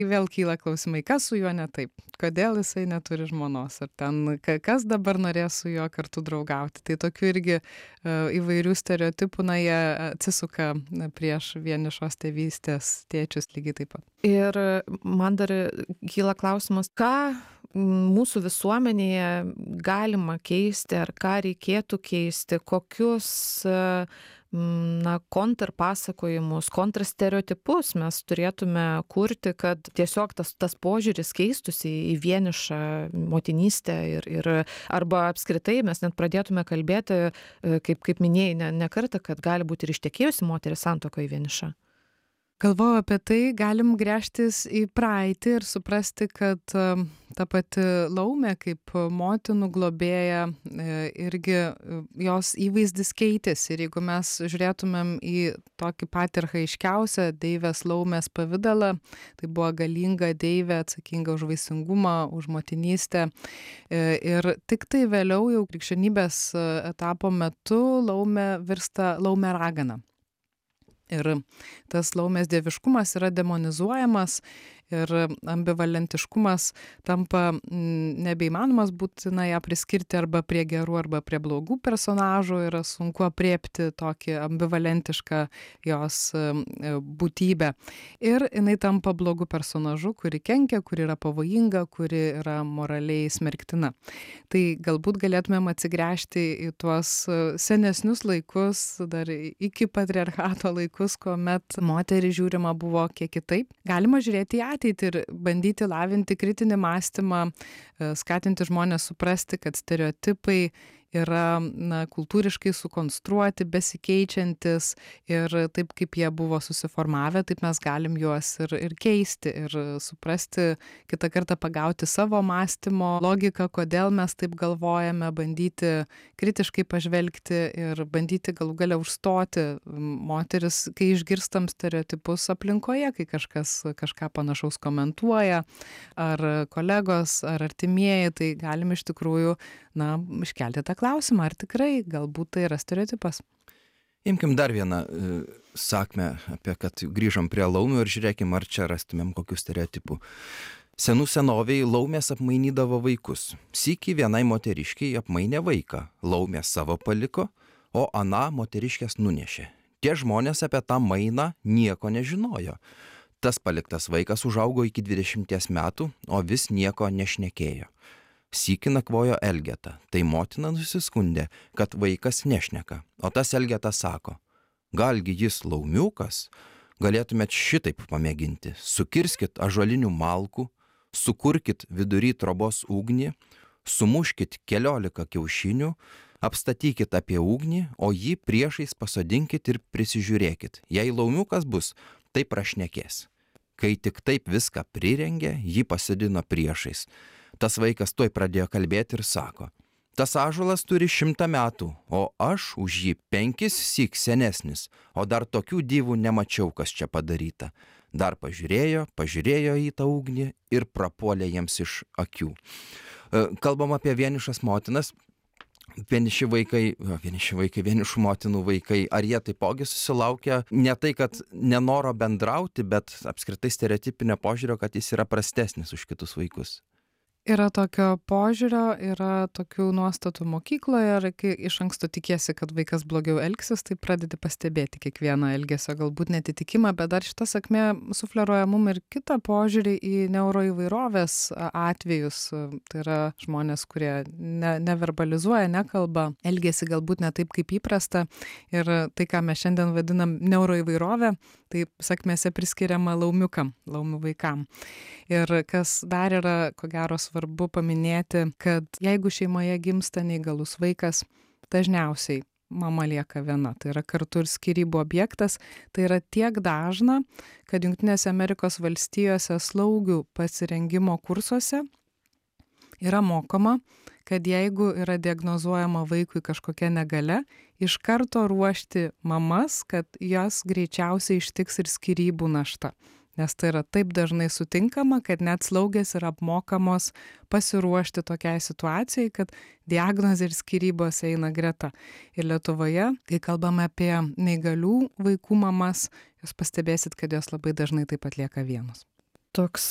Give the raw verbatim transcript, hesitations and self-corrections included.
Vėl kyla klausimai, kas su juo ne taip, kodėl jisai neturi žmonos, ar ten ka kas dabar norės su juo kartu draugauti. Tai tokių irgi, e, įvairių stereotipų, na, jie atsisuka na, prieš vienišos tėvystės tėčius lygiai taip pat. Ir man dar kyla klausimas, ką mūsų visuomenėje galima keisti, ar ką reikėtų keisti, kokius na, kontrpasakojimus, kontrastereotipus mes turėtume kurti, kad tiesiog tas, tas požiūris keistųsi į vienišą motinystę ir, ir arba apskritai mes net pradėtume kalbėti, kaip, kaip minėjai, ne, ne kartą, kad gali būti ir ištekėjusi moteris santuokoje vieniša. Galvoju apie tai, galim gręžtis į praeitį ir suprasti, kad e, ta pati Laumė kaip motinų globėja e, irgi e, jos įvaizdis keitėsi. Ir jeigu mes žiūrėtumėm į tokį patį archaiškiausią deivės Laumės pavidalą, tai buvo galinga deivė atsakinga už vaisingumą, už motinystę. E, ir tik tai vėliau jau krikščionybės etapo metu Laumė virsta Laumė ragana. Ir tas Laumės dieviškumas yra demonizuojamas ir ambivalentiškumas tampa nebeįmanomas, būtina ją priskirti arba prie gerų, arba prie blogų personažų, yra sunku apriepti tokį ambivalentišką jos būtybę. Ir jinai tampa blogų personažų, kuri kenkia, kuri yra pavojinga, kuri yra moraliai smerktina. Tai galbūt galėtumėm atsigręžti į tuos senesnius laikus, dar iki patriarchato laikus, kuomet moterį žiūrima buvo kiek kitaip. Galima žiūrėti į ateitį ir bandyti lavinti kritinį mąstymą, skatinti žmonės suprasti, kad stereotipai yra na, kultūriškai sukonstruoti, besikeičiantis ir taip, kaip jie buvo susiformavę, taip mes galim juos ir, ir keisti ir suprasti, kitą kartą pagauti savo mąstymo logiką, kodėl mes taip galvojame, bandyti kritiškai pažvelgti ir bandyti galų gale užstoti moteris, kai išgirstam stereotipus aplinkoje, kai kažkas kažką panašaus komentuoja, ar kolegos, ar artimieji, tai galim iš tikrųjų na, iškelti tą klausimą, ar tikrai galbūt tai yra stereotipas. Imkim dar vieną e, sakmę apie, kad grįžom prie laumių ir žiūrėkim, ar čia rastumėm kokių stereotipų. Senų senoviai laumės apmainydavo vaikus. Sykį vienai moteriškiai apmainė vaiką. Laumės savo paliko, o ana moteriškės nunešė. Tie žmonės apie tą mainą nieko nežinojo. Tas paliktas vaikas užaugo iki dvidešimties metų, o vis nieko nešnekėjo. Sykį nakvojo Elgeta, tai motina nusiskundė, kad vaikas nešneka, o tas Elgeta sako, galgi jis laumiukas, galėtumėt šitaip pamėginti, sukirskit ąžuolinių malkų, sukurkit vidury trobos ugnį, sumuškit keliolika kiaušinių, apstatykit apie ugnį, o jį priešais pasodinkit ir prisižiūrėkit. Jei laumiukas bus, tai prašnekės. Kai tik taip viską prirengė, jį pasidino priešais. Tas vaikas tuoj pradėjo kalbėti ir sako, tas ąžuolas turi šimtą metų, o aš už jį penkis syk senesnis, o dar tokių dyvų nemačiau, kas čia padaryta. Dar pažiūrėjo, pažiūrėjo į tą ugnį ir prapuolė jiems iš akių. Kalbam apie vienišas motinas. Vieniši vaikai, vieniši vaikai, vienišų motinų vaikai, ar jie taipogi susilaukia ne tai, kad nenoro bendrauti, bet apskritai stereotipinio požiūrio, kad jis yra prastesnis už kitus vaikus? Yra tokio požiūrio, yra tokių nuostatų mokykloje ir kai iš anksto tikiesi, kad vaikas blogiau elgsis, tai pradedi pastebėti kiekvieną elgesio galbūt netitikimą, bet dar šita sakmė sufleruoja mum ir kitą požiūrį į neuroįvairovės atvejus. Tai yra žmonės, kurie ne, neverbalizuoja, nekalba, elgesi galbūt ne taip kaip įprasta ir tai, ką mes šiandien vadinam neuroįvairovę, tai sakmėse priskiriama laumiukam, laumių vaikam. Ir kas dar yra, ko gero, svarbu paminėti, kad jeigu šeimoje gimsta neįgalus vaikas, dažniausiai mama lieka viena. Tai yra kartu ir skyrybų objektas. Tai yra tiek dažna, kad Jungtinėse Amerikos valstijose slaugių pasirengimo kursuose yra mokoma, kad jeigu yra diagnozuojama vaikui kažkokia negalia, iš karto ruošti mamas, kad jas greičiausiai ištiks ir skyrybų našta. Nes tai yra taip dažnai sutinkama, kad net slaugės yra apmokamos pasiruošti tokiai situacijai, kad diagnozė ir skyrybos eina greta. Ir Lietuvoje, kai kalbame apie neįgalių vaikų mamas, jūs pastebėsit, kad jos labai dažnai taip pat lieka vienos. Toks